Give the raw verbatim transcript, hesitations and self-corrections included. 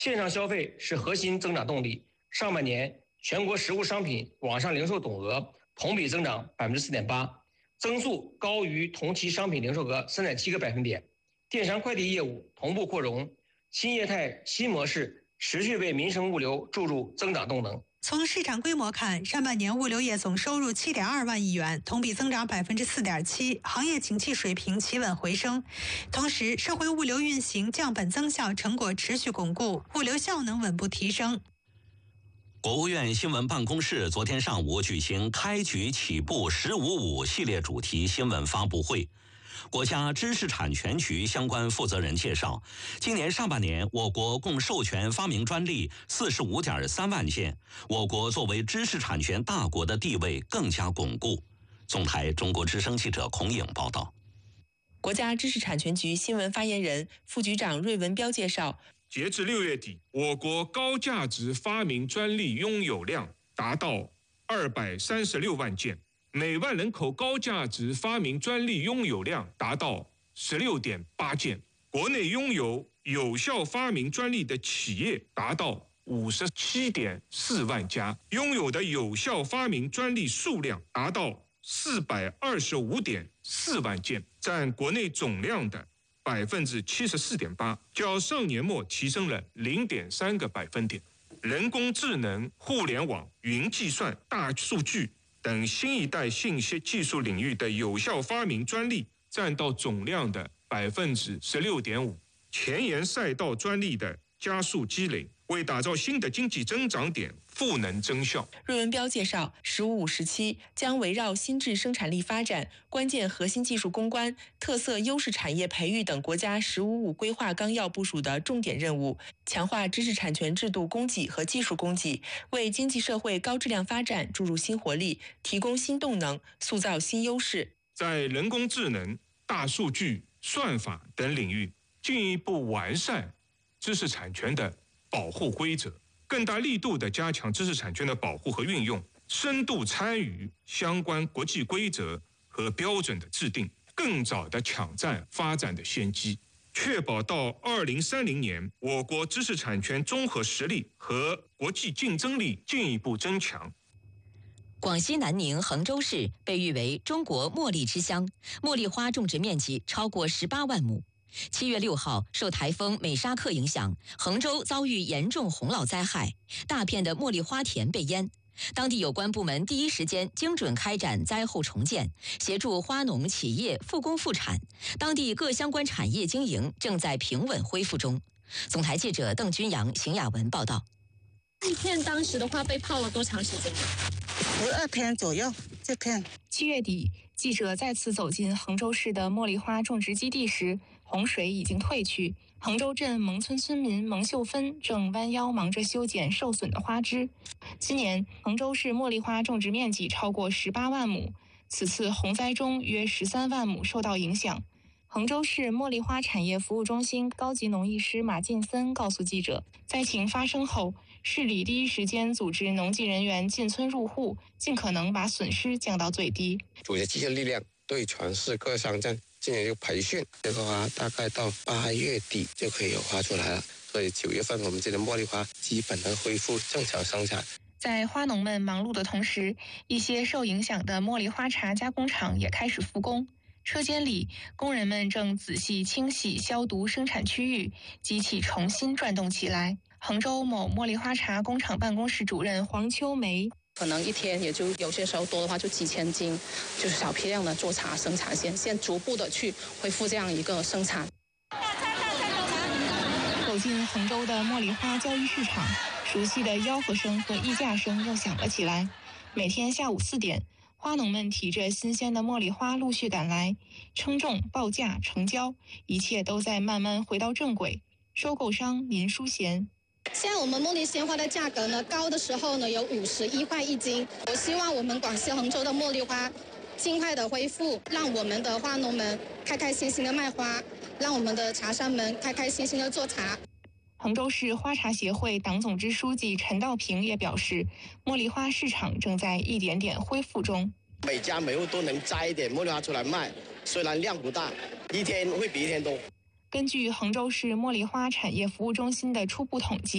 线上消费是核心增长动力。上半年全国实物商品网上零售总额同比增长百分之四点八，增速高于同期商品零售额三点七个百分点。电商快递业务同步扩容，新业态新模式持续为民生物流注入增长动能。 从市场规模看，上半年物流业总收入七点二万亿元，同比增长百分之四点七，行业景气水平企稳回升。同时，社会物流运行降本增效成果持续巩固，物流效能稳步提升。 国务院新闻办公室昨天上午举行开局起步十五五系列主题新闻发布会。国家知识产权局相关负责人介绍，今年上半年我国共授权发明专利四十五点三万件，我国作为知识产权大国的地位更加巩固。总台中国之声记者孔颖报道。 国家知识产权局新闻发言人、副局长芮文彪介绍， 截至六月底，我国高价值发明专利拥有量达到二百三十六万件。每万人口高价值发明专利拥有量达到十六点八件，国内拥有有效发明专利的企业达到五十七点四万家，拥有的有效发明专利数量达到四百二十五点四万件，占国内总量的百分之七十四点八，较上年末提升了零点三个百分点。人工智能、互联网、云计算、大数据等新一代信息技术领域的有效发明专利占到总量的百分之十六点五，前沿赛道专利的加速积累，为打造新的经济增长点赋能增效。 芮文彪介绍，十五五时期将围绕新质生产力发展、关键核心技术攻关、特色优势产业培育等国家“十五五”规划纲要部署的重点任务，强化知识产权制度供给和技术供给，为经济社会高质量发展注入新活力，提供新动能，塑造新优势。 在人工智能、大数据、算法等领域进一步完善知识产权的保护规则，更大力度地加强知识产权的保护和运用，深度参与相关国际规则和标准的制定，更早地抢占发展的先机，确保到二零三零年，我国知识产权综合实力和国际竞争力进一步增强。 广西南宁衡州市被誉为中国茉莉之乡，茉莉花种植面积超过十八万亩。七月六号，受台风美沙克影响，衡州遭遇严重洪涝灾害，大片的茉莉花田被淹。当地有关部门第一时间精准开展灾后重建，协助花农企业复工复产，当地各相关产业经营正在平稳恢复中。总台记者邓君阳、邢雅文报道。 这片当时的话被泡了多长时间？ 十二天左右。这片七月底，记者再次走进衡州市的茉莉花种植基地时，洪水已经退去。衡州镇蒙村村民蒙秀芬正弯腰忙着修剪受损的花枝。今年衡州市茉莉花种植面积超过十八万亩，此次洪灾中约十三万亩受到影响。衡州市茉莉花产业服务中心高级农艺师马进森告诉记者，灾情发生后，市里第一时间组织农技人员进村入户，尽可能把损失降到最低。 组织机械力量对全市各乡镇进行一个培训，这个花大概到八月底就可以有花出来了，所以九月份我们这的茉莉花基本的恢复正常生产。 在花农们忙碌的同时，一些受影响的茉莉花茶加工厂也开始复工。车间里，工人们正仔细清洗、消毒生产区域，机器重新转动起来。衡州某茉莉花茶工厂办公室主任黄秋梅， 可能一天也就有些时候多的话就几千斤，就是小批量的做茶生产线，现逐步的去恢复这样一个生产。 走进衡州的茉莉花交易市场，熟悉的吆喝声和议价声又响了起来。每天下午四点，花农们提着新鲜的茉莉花陆续赶来，称重、报价、成交，一切都在慢慢回到正轨。收购商林淑贤， 现在我们茉莉鲜花的价格呢，高的时候呢有五十一块一斤。我希望我们广西衡州的茉莉花尽快的恢复，让我们的花农们开开心心的卖花，让我们的茶商们开开心心的做茶。 衡州市花茶协会党总支书记陈道平也表示，茉莉花市场正在一点点恢复中。 每家每户都能摘一点茉莉花出来卖，虽然量不大，一天会比一天多。 根据衡州市茉莉花产业服务中心的初步统计，